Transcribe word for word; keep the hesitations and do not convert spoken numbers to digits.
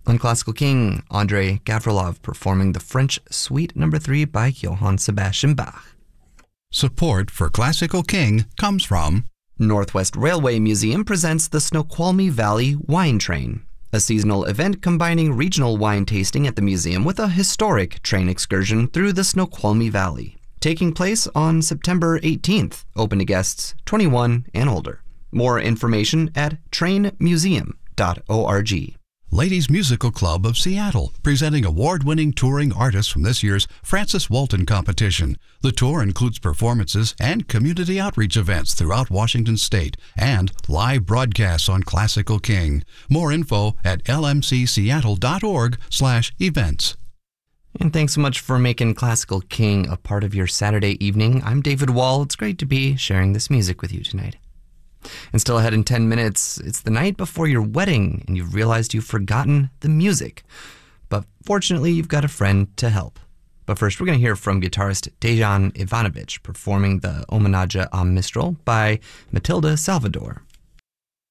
On Classical King, Andrei Gavrilov performing the French Suite Number three by Johann Sebastian Bach. Support for Classical King comes from Northwest Railway Museum presents the Snoqualmie Valley Wine Train, a seasonal event combining regional wine tasting at the museum with a historic train excursion through the Snoqualmie Valley. Taking place on September eighteenth, open to guests twenty-one and older. More information at train museum dot org. Ladies Musical Club of Seattle, presenting award-winning touring artists from this year's Francis Walton competition. The tour includes performances and community outreach events throughout Washington State and live broadcasts on Classical King. More info at l m c seattle dot org slash events. And thanks so much for making Classical King a part of your Saturday evening. I'm David Wall. It's great to be sharing this music with you tonight. And still ahead in ten minutes, it's the night before your wedding and you've realized you've forgotten the music. But fortunately, you've got a friend to help. But first, we're going to hear from guitarist Dejan Ivanovic performing the Homenage a Mistral by Matilda Salvador.